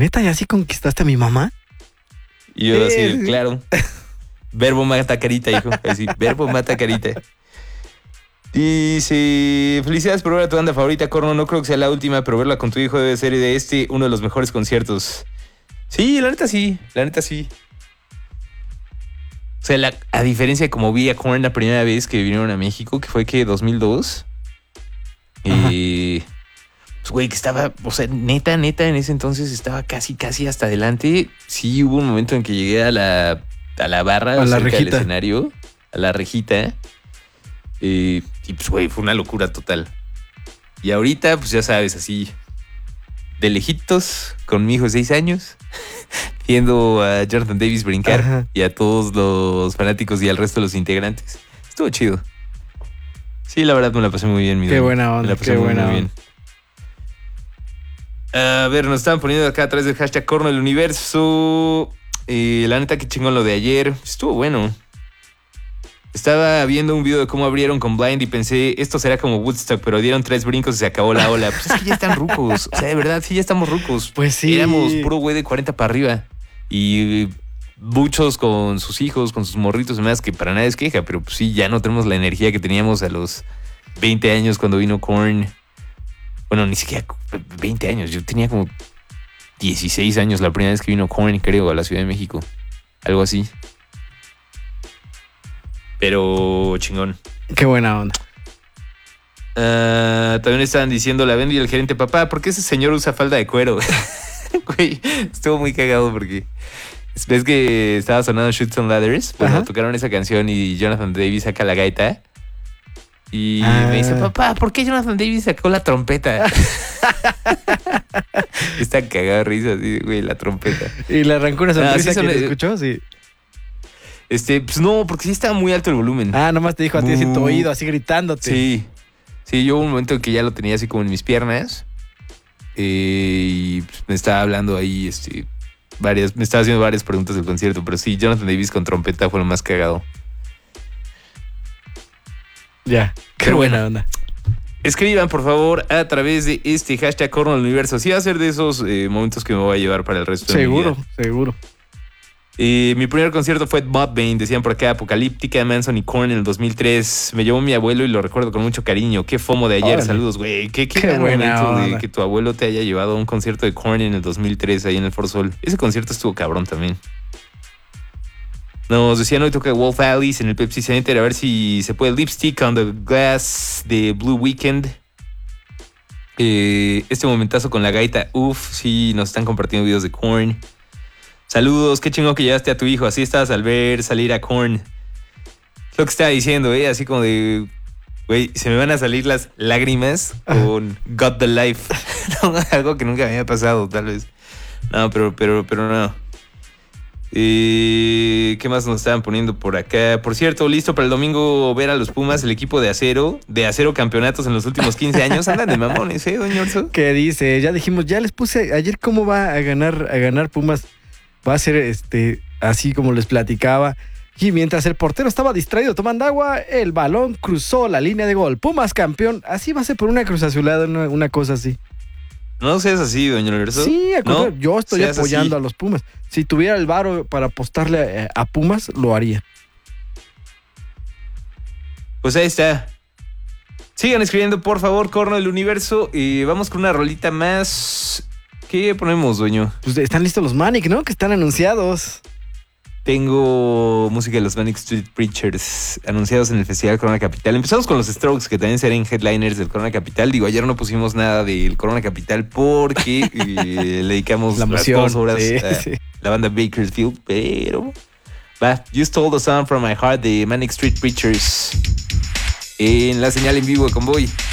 ¿Neta, y así conquistaste a mi mamá? Y yo así, claro. Verbo mata carita, hijo. Así, verbo mata carita. Dice, felicidades por ver a tu banda favorita, Corno. No creo que sea la última, pero verla con tu hijo debe ser uno de los mejores conciertos. Sí, la neta sí. O sea, a diferencia de como vi a Korn la primera vez que vinieron a México, que fue que 2002. Pues, güey, que estaba, o sea, neta, en ese entonces estaba casi hasta adelante. Sí, hubo un momento en que llegué a la barra, a la cerca del rejita. escenario, a la rejita. Y pues, güey, fue una locura total. Y ahorita, pues ya sabes, así, de lejitos, con mi hijo de 6 años, viendo a Jonathan Davis brincar. Ajá. Y a todos los fanáticos y al resto de los integrantes. Estuvo chido. Sí, la verdad me la pasé muy bien, mi Qué dueño. buena onda, Me la pasé qué muy, buena muy bien. A ver, nos estaban poniendo acá a través del hashtag Corno del Universo. La neta, qué chingón lo de ayer. Estuvo bueno. Estaba viendo un video de cómo abrieron con Blind y pensé, esto será como Woodstock, pero dieron 3 brincos y se acabó la ola. Pues es que ya están rucos. O sea, de verdad, sí, ya estamos rucos. Pues sí. Éramos puro güey de 40 para arriba. Y muchos con sus hijos, con sus morritos y más, que para nada es queja, pero pues sí, ya no tenemos la energía que teníamos a los 20 años cuando vino Korn. Bueno, ni siquiera 20 años. Yo tenía como 16 años la primera vez que vino Korn, creo, a la Ciudad de México. Algo así. Pero chingón. Qué buena onda. También estaban diciendo la Bendy y el gerente, papá, ¿por qué ese señor usa falda de cuero? Güey, estuvo muy cagado porque ves que estaba sonando Shoots and Ladders. Bueno, tocaron esa canción y Jonathan Davis saca la gaita. Y me dice, papá, ¿por qué Jonathan Davis sacó la trompeta? Está cagado de risa, así, güey, la trompeta. Y le arrancó una sonrisa sí, que te escuchó, sí. Pues no, porque sí estaba muy alto el volumen. Nomás te dijo a ti así en tu oído, así gritándote. Sí. Sí, yo hubo un momento en que ya lo tenía así como en mis piernas. Y pues, me estaba hablando ahí, me estaba haciendo varias preguntas del concierto. Pero sí, Jonathan Davis con trompeta fue lo más cagado. Ya, qué Pero buena bueno, onda. Escriban, por favor, a través de este hashtag Corno del Universo. Sí va a ser de esos momentos que me voy a llevar para el resto de mi vida. Seguro. Mi primer concierto fue Mudvayne, decían por acá, Apocalíptica, Manson y Korn en el 2003. Me llevó mi abuelo y lo recuerdo con mucho cariño. Qué fomo de ayer. Órale. Saludos, güey. Qué buena momento de onda. que tu abuelo te haya llevado a un concierto de Korn en el 2003 ahí en el For Sol. Ese concierto estuvo cabrón también. Nos decían hoy toca Wolf Alice en el Pepsi Center. A ver si se puede Lipstick on the Glass de Blue Weekend. Este momentazo con la gaita. Sí, nos están compartiendo videos de Korn. Saludos, qué chingón que llevaste a tu hijo. Así estabas al ver salir a Korn. Es lo que estaba diciendo, así como de, güey, se me van a salir las lágrimas con Got the Life. No, algo que nunca me había pasado, tal vez. No, pero no. ¿Qué más nos estaban poniendo por acá? Por cierto, listo para el domingo ver a los Pumas, el equipo de acero campeonatos en los últimos 15 años. Andan de mamones, doña Orso. ¿Qué dice? Ya dijimos, ya les puse ayer cómo va a ganar Pumas. Va a ser así como les platicaba. Y mientras el portero estaba distraído tomando agua, el balón cruzó la línea de gol. Pumas campeón. Así va a ser por una cruz azulada, una cosa así. No seas así, doña Universo. Sí, no, yo estoy apoyando así a los Pumas. Si tuviera el varo para apostarle a Pumas, lo haría. Pues ahí está. Sigan escribiendo, por favor, Corno del Universo. Y vamos con una rolita más. ¿Qué ponemos, dueño? Pues están listos los Manic, ¿no? Que están anunciados. Tengo música de los Manic Street Preachers anunciados en el Festival Corona Capital. Empezamos con los Strokes, que también serán headliners del Corona Capital. Digo, ayer no pusimos nada del Corona Capital porque le dedicamos la las emoción, 2 horas a sí. la banda Bakersfield. Pero va, You Stole the Sun from My Heart de Manic Street Preachers en la señal en vivo de Convoy.